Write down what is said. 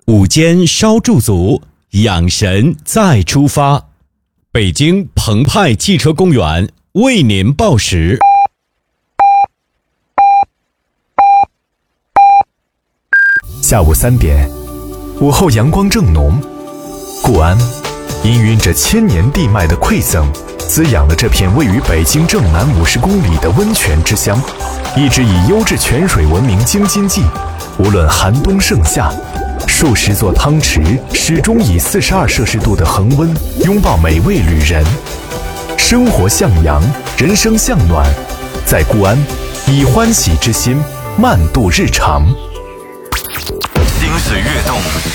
午间稍驻足，养神再出发。北京澎湃汽车公园为您报时。 下午3点，午后阳光正浓，固安氤氲着千年地脉的馈赠，滋养了这片位于北京正南50公里的温泉之乡，一直以优质泉水闻名京津冀。无论寒冬盛夏，数十座汤池始终以42摄氏度的恒温拥抱每位旅人。生活向阳，人生向暖，在固安以欢喜之心慢度日常。 心随悦动，